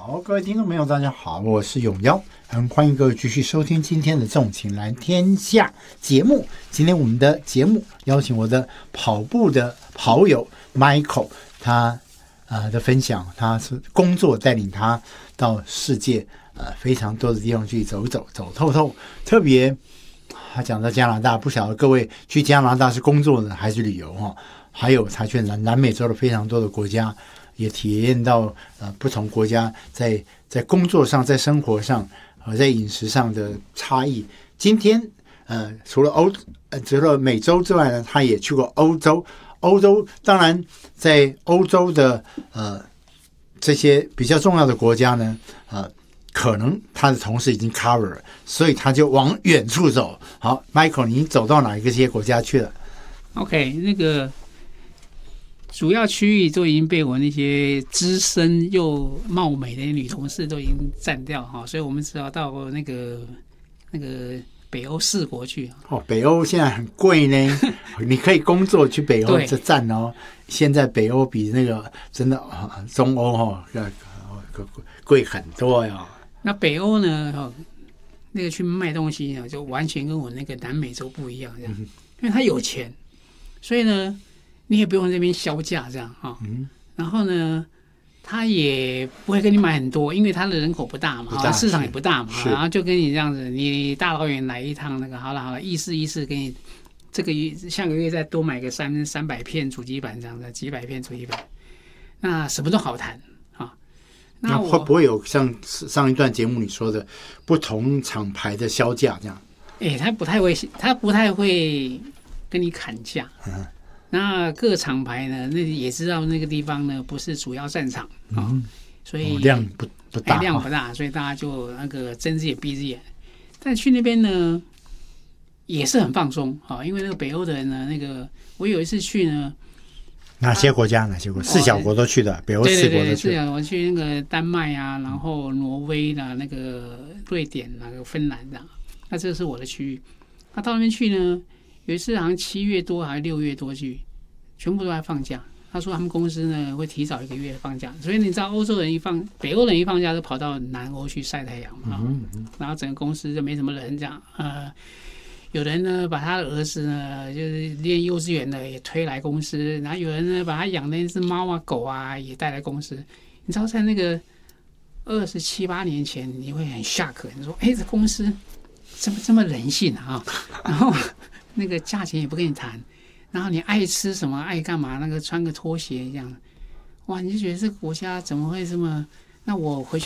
好，各位听众朋友，大家好，我是永尧，很欢迎各位继续收听今天的《纵情来天下》节目。今天我们的节目邀请我的跑步的跑友 Michael， 他的分享，他是工作带领他到世界非常多的地方去走透透，特别他讲到加拿大，不晓得各位去加拿大是工作呢还是旅游哈？还有他去南美洲的非常多的国家。也体验到不同国家在工作上、在生活上和在饮食上的差异。今天除了美洲之外呢，他也去过欧洲。欧洲当然在欧洲的这些比较重要的国家呢，可能他的同事已经 cover 了，所以他就往远处走。好 ，Michael， 你走到哪一些国家去了 ？OK， 那个。主要区域都已经被我那些资深又貌美的女同事都已经占掉哈，所以我们只要到那个北欧4国去。 哦，北欧现在很贵呢，你可以工作去北欧这站哦。现在北欧比那个真的中欧贵很多呀。 那北欧呢，那个去卖东西呢，就完全跟我那个南美洲不一样，这样，因为他有钱，所以呢。你也不用这边销价这样哈，然后呢，他也不会跟你买很多，因为他的人口不大嘛，市场也不大嘛，然后就跟你这样子，你大老远来一趟那个，好了，意思给你这个月下个月再多买个300片主机板这样子，几百片主机板，那什么都好谈啊。 那会不会有像上一段节目你说的不同厂牌的销价这样？ 他不太会跟你砍价。那各厂牌呢？那也知道那个地方呢不是主要战场所以量不大， 量不大，所以大家就那个睁只眼闭只眼。但去那边呢也是很放松因为那个北欧的人呢，那个我有一次去呢， 哪些国家？4小国都去的，北欧4国都去。 对，我去那个丹麦啊，然后挪威啦，那个瑞典、那个芬兰的，那这是我的区域。那到那边去呢？有一次好像7月多还是6月多去，全部都在放假。他说他们公司呢会提早1个月放假，所以你知道北欧人一放假就跑到南欧去晒太阳嘛，然后整个公司就没什么人这样。有人呢把他的儿子呢就是念幼稚园的也推来公司，然后有人呢把他养的一只猫啊狗啊也带来公司。你知道在那个27、8年前，你会很 shock， 你说这公司怎么这么人性啊？然后那个价钱也不跟你谈，然后你爱吃什么爱干嘛，那个穿个拖鞋这样，哇，你就觉得这个国家怎么会这么？那我回去